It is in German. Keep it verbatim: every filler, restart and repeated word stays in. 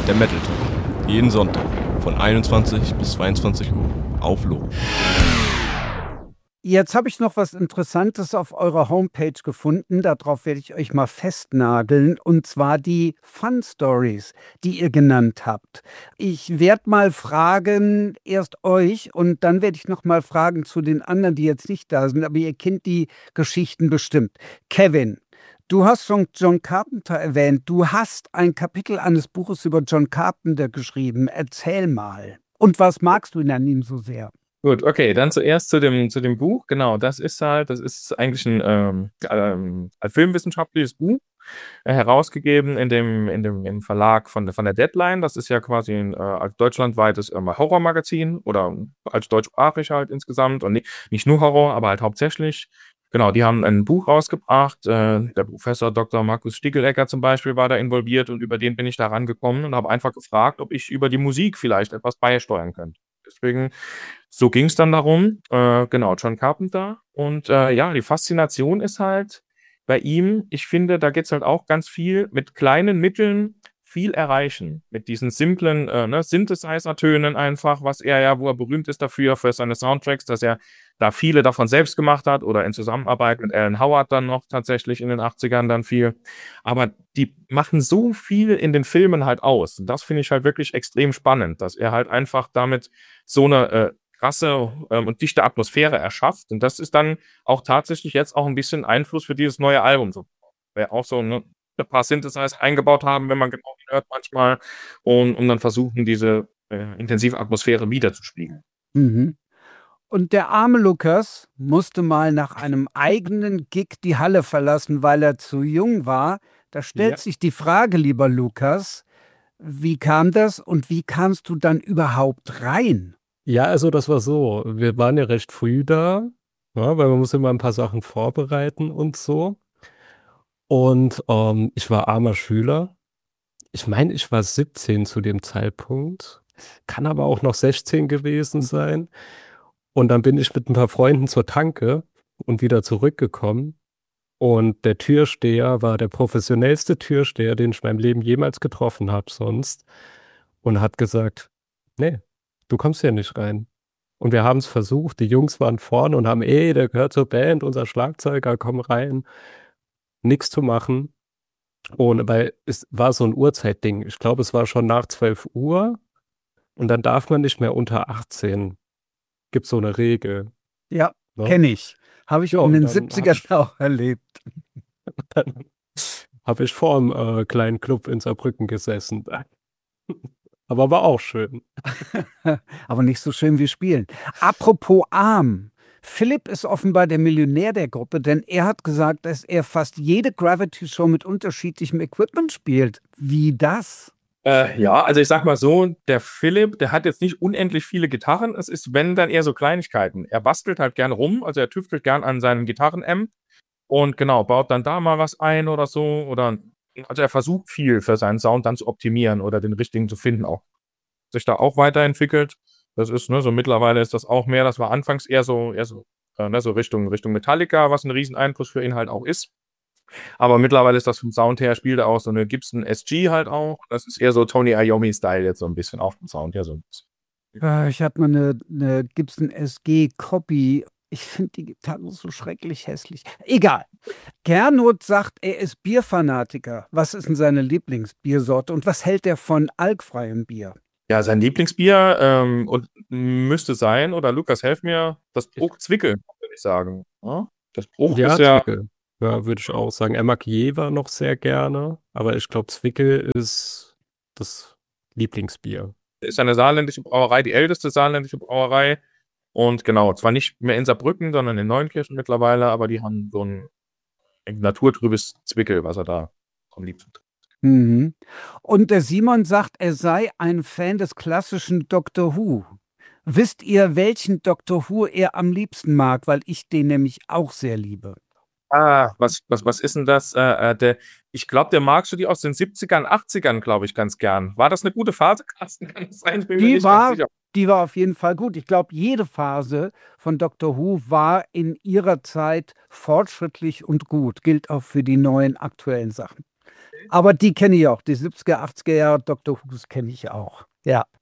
der Metal Talk. Jeden Sonntag von einundzwanzig bis zweiundzwanzig Uhr auf Loro. Jetzt habe ich noch was Interessantes auf eurer Homepage gefunden. Darauf werde ich euch mal festnageln. Und zwar die Fun Stories, die ihr genannt habt. Ich werde mal fragen, erst euch und dann werde ich noch mal fragen zu den anderen, die jetzt nicht da sind. Aber ihr kennt die Geschichten bestimmt. Kevin, du hast schon John Carpenter erwähnt. Du hast ein Kapitel eines Buches über John Carpenter geschrieben. Erzähl mal. Und was magst du an ihm so sehr? Gut, okay, dann zuerst zu dem, zu dem Buch. Genau, das ist halt, das ist eigentlich ein, ähm, ähm, ein filmwissenschaftliches Buch, äh, herausgegeben in dem, in dem im Verlag von der, von der Deadline. Das ist ja quasi ein äh, deutschlandweites äh, Horrormagazin oder als deutschsprachig halt insgesamt und nicht, nicht nur Horror, aber halt hauptsächlich. Genau, die haben ein Buch rausgebracht. Äh, der Professor Doktor Markus Stiegelecker zum Beispiel war da involviert und über den bin ich da rangekommen und habe einfach gefragt, ob ich über die Musik vielleicht etwas beisteuern könnte. Deswegen, so ging es dann darum, äh, genau, John Carpenter. Und äh, ja, die Faszination ist halt bei ihm, ich finde, da geht es halt auch ganz viel mit kleinen Mitteln viel erreichen. Mit diesen simplen äh, ne, Synthesizer-Tönen einfach, was er ja, wo er berühmt ist dafür, für seine Soundtracks, dass er da viele davon selbst gemacht hat oder in Zusammenarbeit mit Alan Howard dann noch tatsächlich in den achtzigern dann viel. Aber die machen so viel in den Filmen halt aus. Und das finde ich halt wirklich extrem spannend, dass er halt einfach damit so eine äh, krasse ähm, und dichte Atmosphäre erschafft. Und das ist dann auch tatsächlich jetzt auch ein bisschen Einfluss für dieses neue Album. So, weil auch so ne, ein paar Synthesizer eingebaut haben, wenn man genau hört manchmal, und um dann versuchen, diese äh, intensive Atmosphäre wiederzuspiegeln. Mhm. Und der arme Lukas musste mal nach einem eigenen Gig die Halle verlassen, weil er zu jung war. Da stellt Ja. sich die Frage, lieber Lukas, wie kam das und wie kamst du dann überhaupt rein? Ja, also das war so. Wir waren ja recht früh da, ja, weil man muss immer ein paar Sachen vorbereiten und so. Und ähm, ich war armer Schüler. Ich meine, ich war siebzehn zu dem Zeitpunkt. Kann aber auch noch sechzehn gewesen sein. Und dann bin ich mit ein paar Freunden zur Tanke und wieder zurückgekommen. Und der Türsteher war der professionellste Türsteher, den ich in meinem Leben jemals getroffen habe sonst. Und hat gesagt, nee, du kommst hier nicht rein. Und wir haben es versucht. Die Jungs waren vorne und haben, ey, der gehört zur Band, unser Schlagzeuger, komm rein. Nichts zu machen. Und weil es war so ein Uhrzeitding. Ich glaube, es war schon nach zwölf Uhr. Und dann darf man nicht mehr unter achtzehn. Gibt so eine Regel. Ja, Ne? kenne ich. Habe ich Ja, in und den dann siebzigern auch erlebt. Dann habe ich vor dem äh, kleinen Club in Saarbrücken gesessen. Aber war auch schön. Aber nicht so schön wie spielen. Apropos arm. Philipp ist offenbar der Millionär der Gruppe, denn er hat gesagt, dass er fast jede Gravity-Show mit unterschiedlichem Equipment spielt. Wie das? Äh, ja, also ich sag mal so, der Philipp, der hat jetzt nicht unendlich viele Gitarren. Es ist, wenn, dann eher so Kleinigkeiten. Er bastelt halt gern rum, also er tüftelt gern an seinen Gitarren-Amp und genau, baut dann da mal was ein oder so. Oder also er versucht viel für seinen Sound dann zu optimieren oder den richtigen zu finden auch. Sich da auch weiterentwickelt. Das ist, ne, so mittlerweile ist das auch mehr, das war anfangs eher so, eher so, äh, ne, so Richtung, Richtung Metallica, was ein riesen Einfluss für ihn halt auch ist. Aber mittlerweile ist das vom Sound her, spielt er auch so eine Gibson S G halt auch. Das ist eher so Tony Iommi-Style jetzt so ein bisschen auf dem Sound her so ein bisschen. Äh, Ich habe mal eine, eine Gibson S G Copy. Ich finde die Gitarre so schrecklich hässlich. Egal. Gernot sagt, er ist Bierfanatiker. Was ist denn seine Lieblingsbiersorte und was hält er von alkfreiem Bier? Ja, sein Lieblingsbier ähm, und müsste sein, oder Lukas, helf mir, das Bruch Zwickel, würde ich sagen. Ja? Das Bruch Ja, ist ja, Zwickel. Ja, würde ich auch sagen. Er mag Jever noch sehr gerne, aber ich glaube, Zwickel ist das Lieblingsbier. ist eine saarländische Brauerei, die älteste saarländische Brauerei. Und genau, zwar nicht mehr in Saarbrücken, sondern in Neunkirchen mittlerweile, aber die haben so ein, ein naturtrübes Zwickel, was er da am liebsten trinkt. Mhm. Und der Simon sagt, er sei ein Fan des klassischen Doctor Who. Wisst ihr, welchen Doctor Who er am liebsten mag? Weil ich den nämlich auch sehr liebe. Ah, was, was, was ist denn das? Äh, äh, der, ich glaube, der magst du die aus den siebzigern, achtzigern, glaube ich, ganz gern. War das eine gute Phase, Carsten? Kann das sein? Ich bin mir Die nicht war, ganz sicher. die war auf jeden Fall gut. Ich glaube, jede Phase von Doctor Who war in ihrer Zeit fortschrittlich und gut. Gilt auch für die neuen aktuellen Sachen. Aber die kenne ich auch. Die siebziger, achtziger Jahre Doktor Who's kenne ich auch. Ja.